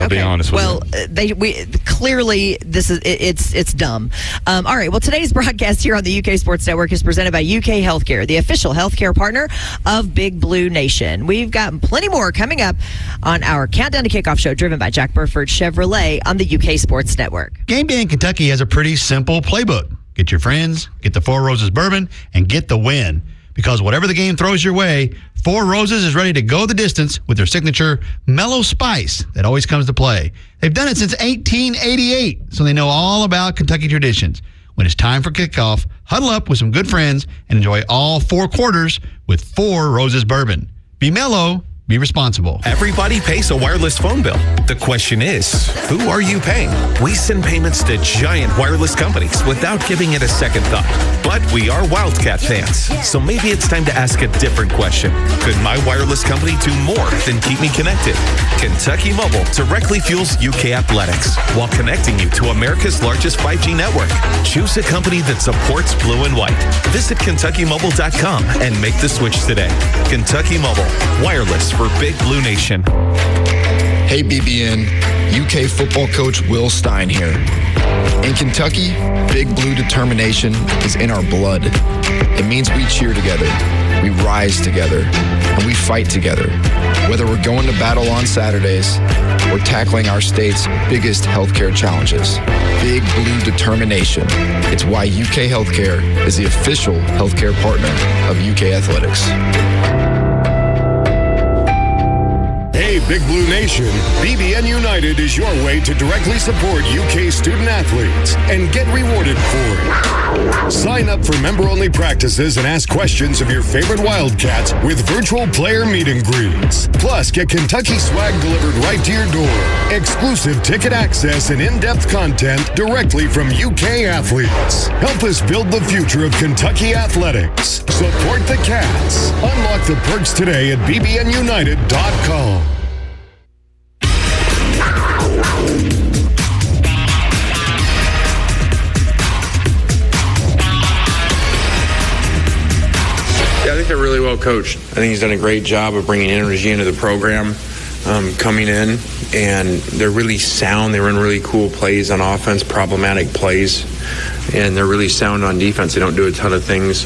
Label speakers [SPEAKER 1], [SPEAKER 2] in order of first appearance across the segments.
[SPEAKER 1] I'll be honest with you.
[SPEAKER 2] Well, clearly this is it's dumb. All right. Well, today's broadcast here on the UK Sports Network is presented by UK Healthcare, the official healthcare partner of Big Blue Nation. We've got plenty more coming up on our Countdown to Kickoff show, driven by Jack Burford Chevrolet on the UK Sports Network.
[SPEAKER 3] Game Day in Kentucky has a pretty simple playbook. Get your friends, get the Four Roses bourbon, and get the win. Because whatever the game throws your way, Four Roses is ready to go the distance with their signature mellow spice that always comes to play. They've done it since 1888, so they know all about Kentucky traditions. When it's time for kickoff, huddle up with some good friends and enjoy all 4 quarters with Four Roses bourbon. Be mellow. Be responsible.
[SPEAKER 4] Everybody pays a wireless phone bill. The question is, who are you paying? We send payments to giant wireless companies without giving it a second thought. But we are Wildcat fans, so maybe it's time to ask a different question. Could my wireless company do more than keep me connected? Kentucky Mobile directly fuels UK athletics while connecting you to America's largest 5G network. Choose a company that supports blue and white. Visit KentuckyMobile.com and make the switch today. Kentucky Mobile, wireless for Big Blue Nation.
[SPEAKER 5] Hey BBN, UK football coach Will Stein here. In Kentucky, Big Blue determination is in our blood. It means we cheer together, we rise together, and we fight together. Whether we're going to battle on Saturdays or tackling our state's biggest healthcare challenges. Big Blue determination. It's why UK Healthcare is the official healthcare partner of UK Athletics.
[SPEAKER 6] Hey, Big Blue Nation, BBN United is your way to directly support UK student athletes and get rewarded for it. Sign up for member-only practices and ask questions of your favorite Wildcats with virtual player meet and greets. Plus, get Kentucky swag delivered right to your door, exclusive ticket access, and in-depth content directly from UK athletes. Help us build the future of Kentucky athletics. Support the Cats. Unlock the perks today at bbnunited.com.
[SPEAKER 7] Yeah, I think they're really well coached. I think he's done a great job of bringing energy into the program, coming in, and they're really sound. They run really cool plays on offense, problematic plays, and they're really sound on defense. They don't do a ton of things.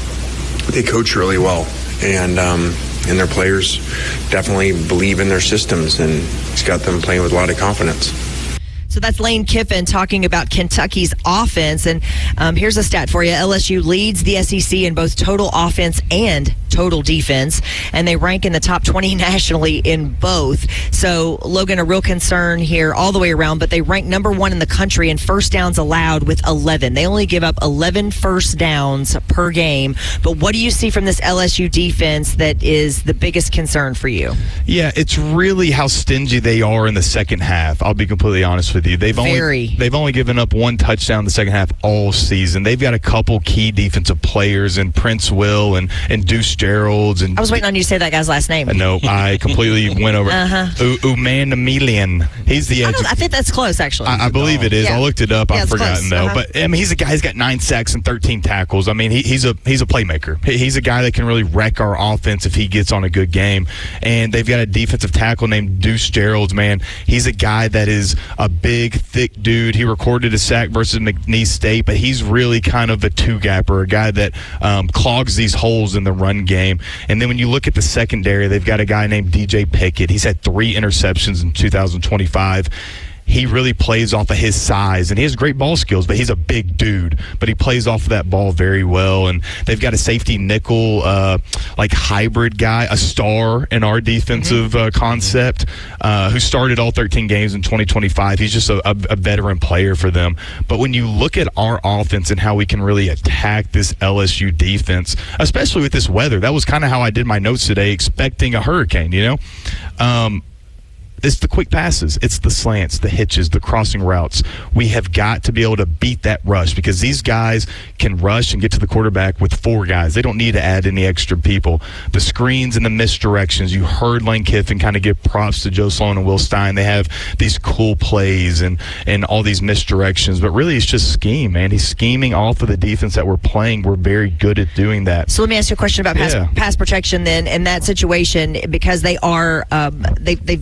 [SPEAKER 7] They coach really well, and their players definitely believe in their systems, and he's got them playing with a lot of confidence.
[SPEAKER 2] So that's Lane Kiffin talking about Kentucky's offense. And here's a stat for you. LSU leads the SEC in both total offense and total defense, and they rank in the top 20 nationally in both. So, Logan, a real concern here all the way around, but they rank number 1 in the country in first downs allowed with 11. They only give up 11 first downs per game. But what do you see from this LSU defense that is the biggest concern for you?
[SPEAKER 1] Yeah, it's really how stingy they are in the second half. I'll be completely honest with you. They've only given up 1 touchdown in the second half all season. They've got a couple key defensive players in Prince Will and Deuce Geralds. And
[SPEAKER 2] I was waiting on you to say that guy's last name.
[SPEAKER 1] No, I completely went over. Uman Emilian. He's the edge.
[SPEAKER 2] I think that's close, actually.
[SPEAKER 1] I believe it is.
[SPEAKER 2] Yeah.
[SPEAKER 1] I looked it up. I've forgotten,
[SPEAKER 2] close.
[SPEAKER 1] though. But I mean, he's a guy who's got 9 sacks and 13 tackles. I mean, he's a playmaker. He's a guy that can really wreck our offense if he gets on a good game. And they've got a defensive tackle named Deuce Geralds, man. He's a guy that is a big, thick dude. He recorded a sack versus McNeese State, but he's really kind of a two-gapper, a guy that clogs these holes in the run game. And then when you look at the secondary, they've got a guy named DJ Pickett. He's had 3 interceptions in 2025. He really plays off of his size, and he has great ball skills, but he's a big dude. But he plays off of that ball very well. And they've got a safety nickel, like hybrid guy, a star in our defensive concept, who started all 13 games in 2025. He's just a veteran player for them. But when you look at our offense and how we can really attack this LSU defense, especially with this weather, that was kind of how I did my notes today, expecting a hurricane, you know? It's the quick passes. It's the slants, the hitches, the crossing routes. We have got to be able to beat that rush because these guys can rush and get to the quarterback with 4 guys. They don't need to add any extra people. The screens and the misdirections. You heard Lane Kiffin kind of give props to Joe Sloan and Will Stein. They have these cool plays and all these misdirections. But really, it's just scheme, man. He's scheming off of the defense that we're playing. We're very good at doing that.
[SPEAKER 2] So let me ask you a question about pass protection then. In that situation, because they are they've given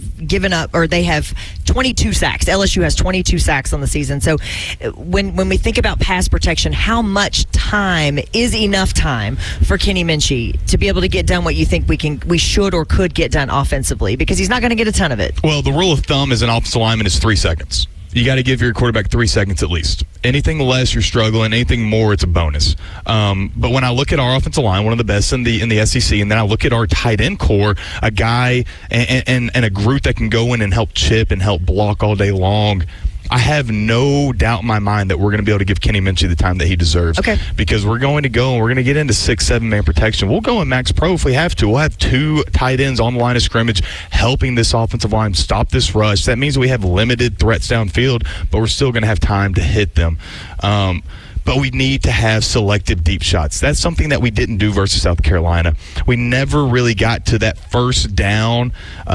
[SPEAKER 2] given up, or they have 22 sacks. LSU has 22 sacks on the season. So when we think about pass protection, how much time is enough time for Kenny Minchey to be able to get done what you think we should or could get done offensively? Because he's not going to get a ton of it.
[SPEAKER 1] Well, the rule of thumb as an offensive lineman is 3 seconds. You got to give your quarterback 3 seconds at least. Anything less, you're struggling. Anything more, it's a bonus. But when I look at our offensive line, one of the best in the SEC, and then I look at our tight end core, a guy and a group that can go in and help chip and help block all day long, I have no doubt in my mind that we're going to be able to give Kenny Minchey the time that he deserves.
[SPEAKER 2] Okay.
[SPEAKER 1] Because we're going to go and we're going to get into 6-7 man protection. We'll go in max pro if we have to. We'll have 2 tight ends on the line of scrimmage helping this offensive line stop this rush. That means we have limited threats downfield, but we're still going to have time to hit them. But we need to have selective deep shots. That's something that we didn't do versus South Carolina. We never really got to that first down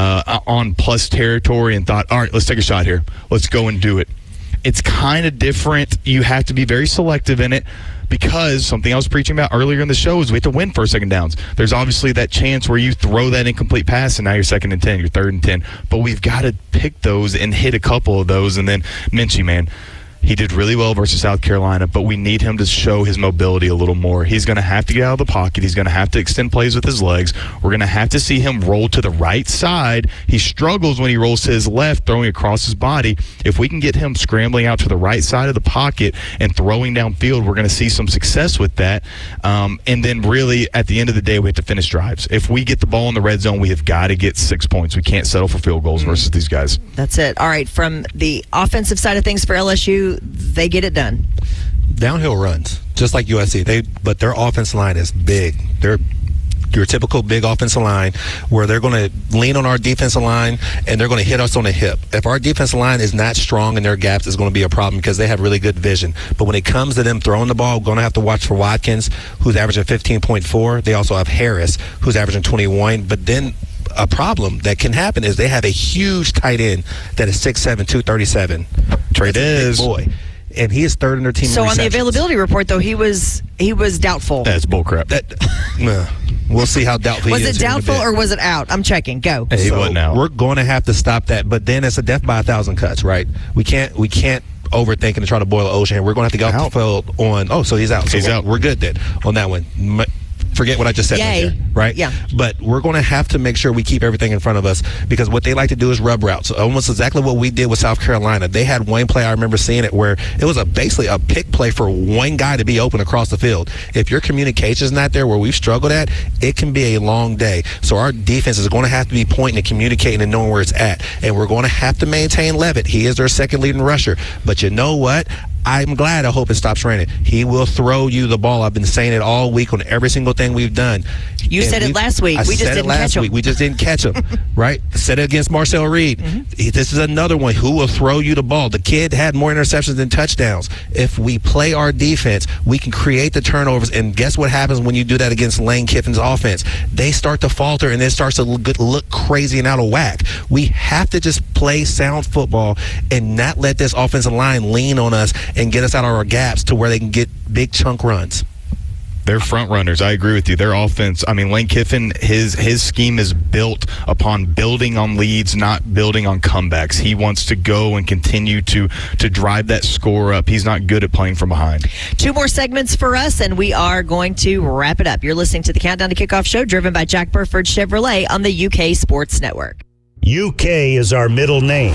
[SPEAKER 1] on plus territory and thought, all right, let's take a shot here. Let's go and do it. It's kind of different. You have to be very selective in it because something I was preaching about earlier in the show is we have to win first, second downs. There's obviously that chance where you throw that incomplete pass and now you're 2nd and 10, you're 3rd and 10. But we've got to pick those and hit a couple of those. And then Minchey, man, he did really well versus South Carolina, but we need him to show his mobility a little more. He's going to have to get out of the pocket. He's going to have to extend plays with his legs. We're going to have to see him roll to the right side. He struggles when he rolls to his left, throwing across his body. If we can get him scrambling out to the right side of the pocket and throwing downfield, we're going to see some success with that. And then really, at the end of the day, we have to finish drives. If we get the ball in the red zone, we have got to get 6 points. We can't settle for field goals versus these guys.
[SPEAKER 2] That's it. All right, from the offensive side of things for LSU, they get it done.
[SPEAKER 8] Downhill runs, just like USC. But their offensive line is big. They're your typical big offensive line where they're going to lean on our defensive line and they're going to hit us on the hip. If our defensive line is not strong in their gaps, it's going to be a problem because they have really good vision. But when it comes to them throwing the ball, we're going to have to watch for Watkins, who's averaging 15.4. They also have Harris, who's averaging 21. But then a problem that can happen is they have a huge tight end that is 6'7", 237.
[SPEAKER 1] Trey Dez.
[SPEAKER 8] Boy. And he is 3rd in their team.
[SPEAKER 2] So
[SPEAKER 8] in
[SPEAKER 2] on the
[SPEAKER 8] receptions.
[SPEAKER 2] availability report, though, he was doubtful.
[SPEAKER 1] That's bullcrap.
[SPEAKER 8] We'll see how doubtful
[SPEAKER 2] was
[SPEAKER 8] he is.
[SPEAKER 2] Was it doubtful or was it out? I'm checking. Go.
[SPEAKER 1] He wasn't out.
[SPEAKER 8] We're going to have to stop that. But then it's a death by 1,000 cuts, right? We can't overthink and try to boil the ocean. We're going to have to go out the field on. Oh, so he's out. So
[SPEAKER 1] he's out.
[SPEAKER 8] We're good then on that one. Forget what I just said right there, right?
[SPEAKER 2] Yeah.
[SPEAKER 8] But we're going to have to make sure we keep everything in front of us because what they like to do is rub routes. Almost exactly what we did with South Carolina. They had one play, I remember seeing it, where it was basically a pick play for one guy to be open across the field. If your communication is not there where we've struggled at, it can be a long day. So our defense is going to have to be pointing and communicating and knowing where it's at. And we're going to have to maintain Levitt. He is their second leading rusher. But you know what? I'm glad. I hope it stops raining. He will throw you the ball. I've been saying it all week on every single thing we've done.
[SPEAKER 2] You said it last week. We just didn't catch him.
[SPEAKER 8] We just didn't catch him, right? Said it against Marcel Reed. Mm-hmm. This is another one who will throw you the ball. The kid had more interceptions than touchdowns. If we play our defense, we can create the turnovers. And guess what happens when you do that against Lane Kiffin's offense? They start to falter, and it starts to look crazy and out of whack. We have to just play sound football and not let this offensive line lean on us and get us out of our gaps to where they can get big chunk runs.
[SPEAKER 1] They're front runners. I agree with you. Their offense, I mean, Lane Kiffin, his scheme is built upon building on leads, not building on comebacks. He wants to go and continue to drive that score up. He's not good at playing from behind.
[SPEAKER 2] 2 more segments for us, and we are going to wrap it up. You're listening to the Countdown to Kickoff show, driven by Jack Burford Chevrolet on the UK Sports Network.
[SPEAKER 9] UK is our middle name.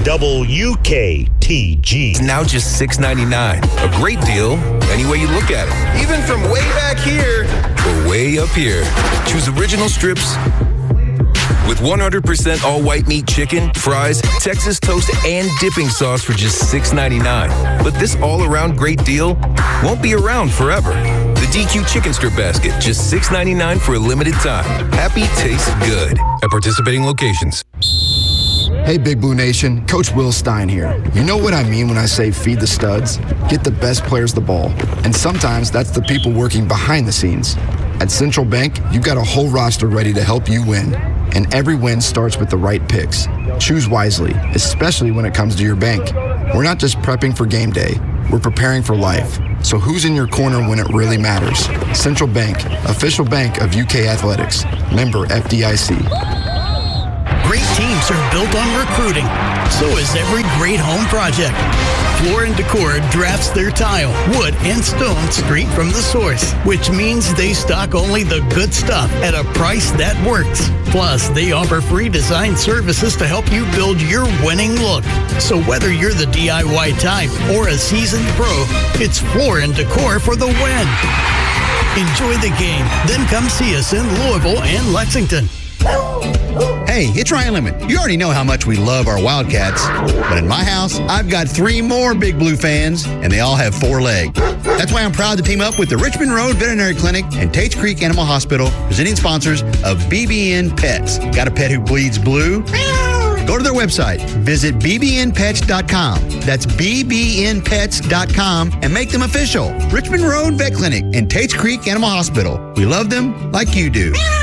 [SPEAKER 9] WUKTG.
[SPEAKER 4] Now just $6.99. A great deal any way you look at it. Even from way back here or way up here. Choose original strips with 100% all-white meat chicken, fries, Texas toast, and dipping sauce for just $6.99. But this all-around great deal won't be around forever. The DQ Chicken Strip Basket, just $6.99 for a limited time. Happy tastes good at participating locations.
[SPEAKER 5] Hey, Big Blue Nation, Coach Will Stein here. You know what I mean when I say feed the studs? Get the best players the ball. And sometimes that's the people working behind the scenes. At Central Bank, you've got a whole roster ready to help you win. And every win starts with the right picks. Choose wisely, especially when it comes to your bank. We're not just prepping for game day. We're preparing for life. So who's in your corner when it really matters? Central Bank, official bank of UK Athletics. Member FDIC.
[SPEAKER 10] Great teams homes are built on recruiting. So is every great home project. Floor & Decor drafts their tile, wood, and stone straight from the source, which means they stock only the good stuff at a price that works. Plus, they offer free design services to help you build your winning look. So whether you're the DIY type or a seasoned pro, it's Floor & Decor for the win. Enjoy the game, then come see us in Louisville and Lexington.
[SPEAKER 3] Hey, it's Ryan Lemon. You already know how much we love our Wildcats, but in my house, I've got 3 more Big Blue fans, and they all have 4 legs. That's why I'm proud to team up with the Richmond Road Veterinary Clinic and Tates Creek Animal Hospital, presenting sponsors of BBN Pets. Got a pet who bleeds blue? Go to their website, visit bbnpets.com. That's bbnpets.com and make them official. Richmond Road Vet Clinic and Tates Creek Animal Hospital. We love them like you do.